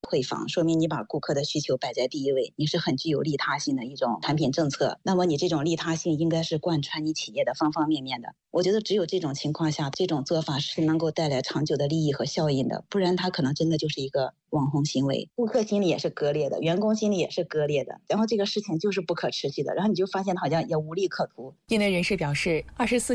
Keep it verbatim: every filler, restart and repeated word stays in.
回访，说明你把顾客的需求摆在第一位，你是很具有利他性的一种产品政策。那么你这种利他性应该是贯穿你企业的方方面面的。我觉得只有这种情况下，这种做法是能够带来长久的利益和效应的，不然它可能真的就是一个网红行为，顾客心里也是割裂的，员工心里也是割裂的，然后这个事情就是不可持续的，然后你就发现好像也无利可图。 业内人士表示，二十四